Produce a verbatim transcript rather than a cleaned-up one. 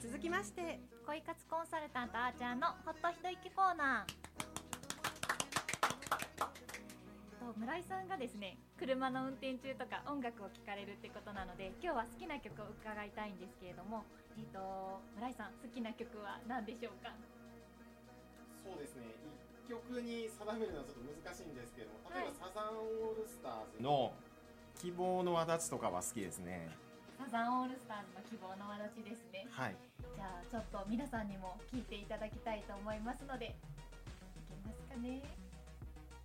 続きまして恋活コンサルタントあーちゃんのほっと一息コーナー。と村井さんがですね、車の運転中とか音楽を聴かれるってことなので、今日は好きな曲を伺いたいんですけれども、えーと村井さん好きな曲は何でしょうか？ そうですね、一曲に定めるのはちょっと難しいんですけども、例えば、はい、サザンオールスターズの希望の轍とかは好きですね。 サザンオールスターズの希望の轍ですね。 はい。 じゃあちょっと皆さんにも聴いていただきたいと思いますので、いけますかね。